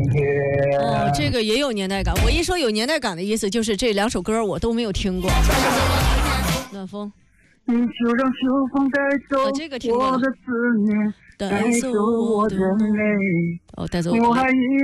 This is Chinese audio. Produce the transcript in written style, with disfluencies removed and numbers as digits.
哦，这个也有年代感。我一说有年代感的意思，就是这两首歌我都没有听过。暖风。 就让秋风带走这个听过我的思念，带走我的泪。 带走我的泪。 我还一